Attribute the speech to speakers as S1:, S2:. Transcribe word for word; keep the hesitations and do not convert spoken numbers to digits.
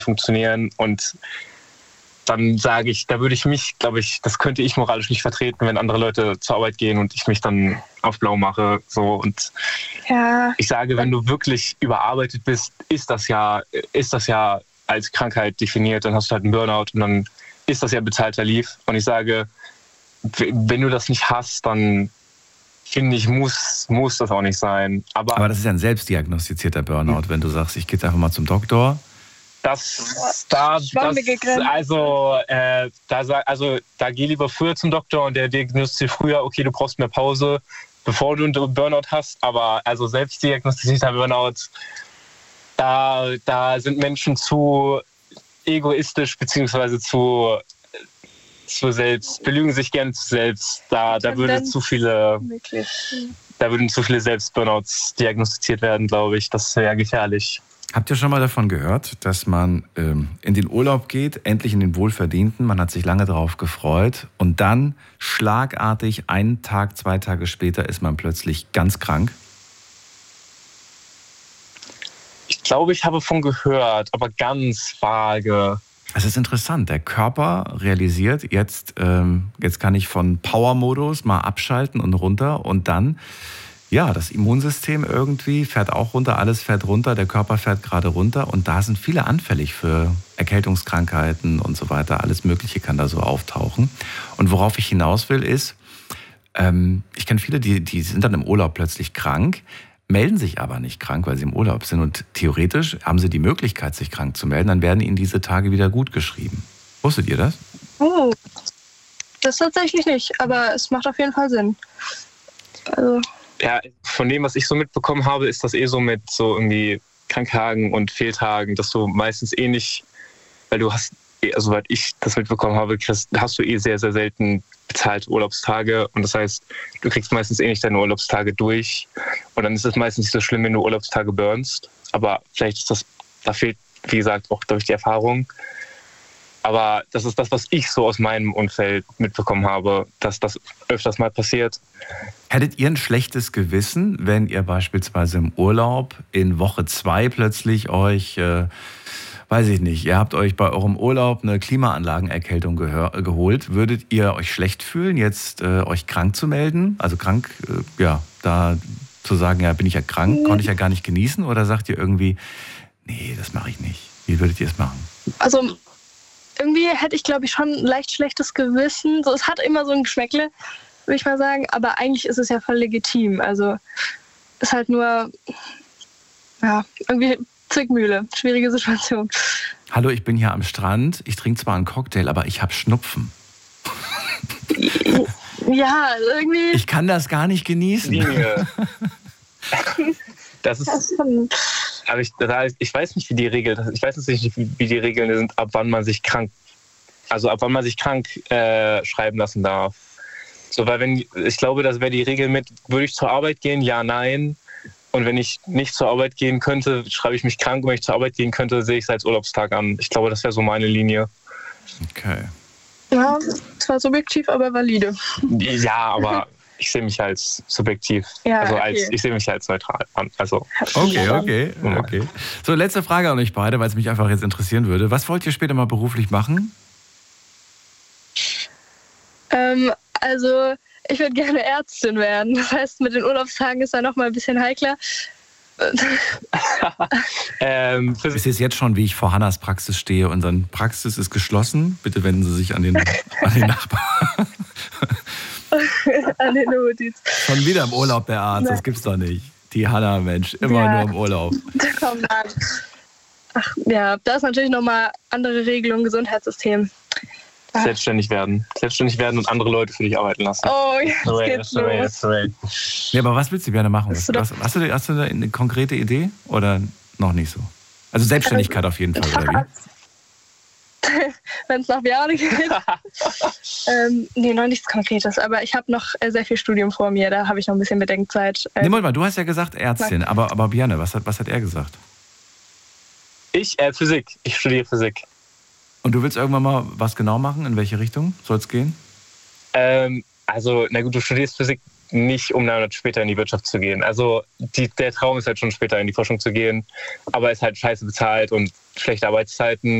S1: funktionieren. Und dann sage ich, da würde ich mich, glaube ich, das könnte ich moralisch nicht vertreten, wenn andere Leute zur Arbeit gehen und ich mich dann auf blau mache. So. Und
S2: ja.
S1: ich sage, wenn du wirklich überarbeitet bist, ist das ja, ist das ja als Krankheit definiert. Dann hast du halt einen Burnout und dann ist das ja bezahlter Leave. Und ich sage, wenn du das nicht hast, dann finde ich, muss, muss das auch nicht sein. Aber,
S3: Aber das ist ja ein selbstdiagnostizierter Burnout, wenn du sagst, ich gehe jetzt einfach mal zum Doktor.
S1: Das, da, das, also, äh, da, also, da geh lieber früher zum Doktor und der diagnostiziert früher, okay, du brauchst mehr Pause, bevor du einen Burnout hast. Aber also selbstdiagnostizierter Burnout, da, da sind Menschen zu egoistisch beziehungsweise zu, zu selbst, belügen sich gerne zu selbst. Da, da würde zu viele, da würden zu viele Selbstburnouts diagnostiziert werden, glaube ich. Das wäre gefährlich.
S3: Habt ihr schon mal davon gehört, dass man ähm, in den Urlaub geht, endlich in den Wohlverdienten, man hat sich lange darauf gefreut und dann schlagartig einen Tag, zwei Tage später ist man plötzlich ganz krank?
S1: Ich glaube, ich habe davon gehört, aber ganz vage.
S3: Es ist interessant, der Körper realisiert, jetzt, ähm, jetzt kann ich von Power-Modus mal abschalten und runter und dann... Ja, das Immunsystem irgendwie fährt auch runter, alles fährt runter, der Körper fährt gerade runter und da sind viele anfällig für Erkältungskrankheiten und so weiter. Alles Mögliche kann da so auftauchen. Und worauf ich hinaus will ist, ähm, ich kenne viele, die, die sind dann im Urlaub plötzlich krank, melden sich aber nicht krank, weil sie im Urlaub sind. Und theoretisch haben sie die Möglichkeit, sich krank zu melden, dann werden ihnen diese Tage wieder gut geschrieben. Wusstet ihr das?
S2: Oh, das tatsächlich nicht, aber es macht auf jeden Fall Sinn. Also...
S1: Ja, von dem, was ich so mitbekommen habe, ist das eh so mit so irgendwie Kranktagen und Fehltagen, dass du meistens eh nicht, weil du hast, also soweit ich das mitbekommen habe, kriegst, hast du eh sehr, sehr selten bezahlte Urlaubstage und das heißt, du kriegst meistens eh nicht deine Urlaubstage durch und dann ist es meistens nicht so schlimm, wenn du Urlaubstage burnst, aber vielleicht ist das, da fehlt, wie gesagt, auch durch die Erfahrung. Aber das ist das, was ich so aus meinem Umfeld mitbekommen habe, dass das öfters mal passiert.
S3: Hättet ihr ein schlechtes Gewissen, wenn ihr beispielsweise im Urlaub in Woche zwei plötzlich euch, äh, weiß ich nicht, ihr habt euch bei eurem Urlaub eine Klimaanlagenerkältung gehör- geholt, würdet ihr euch schlecht fühlen, jetzt äh, euch krank zu melden? Also krank, äh, ja, da zu sagen, ja, bin ich ja krank, konnte ich ja gar nicht genießen? Oder sagt ihr irgendwie, nee, das mache ich nicht? Wie würdet ihr es machen?
S2: Also... Irgendwie hätte ich, glaube ich, schon ein leicht schlechtes Gewissen. So, es hat immer so ein Geschmäckle, würde ich mal sagen. Aber eigentlich ist es ja voll legitim. Also ist halt nur, ja, irgendwie Zwickmühle. Schwierige Situation.
S3: Hallo, ich bin hier am Strand. Ich trinke zwar einen Cocktail, aber ich habe Schnupfen.
S2: Ja, irgendwie...
S3: Ich kann das gar nicht genießen.
S1: Linie. Das ist... Aber ich, ich weiß nicht, wie die Regeln, ich weiß nicht, wie die Regeln sind, ab wann man sich krank, also ab wann man sich krank äh, schreiben lassen darf. So, weil wenn, ich glaube, das wäre die Regel mit, würde ich zur Arbeit gehen? Ja, nein. Und wenn ich nicht zur Arbeit gehen könnte, schreibe ich mich krank. Und wenn ich zur Arbeit gehen könnte, sehe ich es als Urlaubstag an. Ich glaube, das wäre so meine Linie.
S3: Okay.
S2: Ja, zwar subjektiv, aber valide.
S1: Ja, aber ich sehe mich als subjektiv.
S2: Ja,
S1: also
S2: okay.
S1: als, ich sehe mich als neutral an. Also.
S3: Okay, okay, okay. So, letzte Frage an euch beide, weil es mich einfach jetzt interessieren würde. Was wollt ihr später mal beruflich machen?
S2: Ähm, also, ich würde gerne Ärztin werden. Das heißt, mit den Urlaubstagen ist da noch mal ein bisschen heikler.
S3: ähm, es ist jetzt schon, wie ich vor Hannas Praxis stehe. Unsere Praxis ist geschlossen. Bitte wenden Sie sich an den, an den Nachbarn.
S2: An den Notiz.
S3: Schon wieder im Urlaub der Arzt, das gibt's doch nicht. Die Hanna, Mensch, immer ja. nur im Urlaub.
S2: Komm, Ach ja, da ist natürlich nochmal andere Regelung, Gesundheitssystem.
S1: Ach. Selbstständig werden. Selbstständig werden und andere Leute für dich arbeiten lassen.
S2: Oh, jetzt
S1: sorry,
S2: geht's
S1: sorry,
S2: los.
S1: Sorry.
S3: Ja, aber was willst du gerne machen? Was, was, hast, du, hast du da eine konkrete Idee oder noch nicht so? Also Selbstständigkeit auf jeden Fall, oder wie?
S2: Wenn es nach Bjarne geht. ähm, nee, noch nichts Konkretes. Aber ich habe noch äh, sehr viel Studium vor mir. Da habe ich noch ein bisschen Bedenkzeit.
S3: Ähm, nee, Moment mal, du hast ja gesagt Ärztin. Aber, aber Bjarne, was hat, was hat er gesagt?
S1: Ich, äh, Physik. Ich studiere Physik.
S3: Und du willst irgendwann mal was genau machen? In welche Richtung soll es gehen?
S1: Ähm, also, na gut, du studierst Physik nicht, um dann später in die Wirtschaft zu gehen. Also die, der Traum ist halt schon später in die Forschung zu gehen, aber ist halt scheiße bezahlt und schlechte Arbeitszeiten.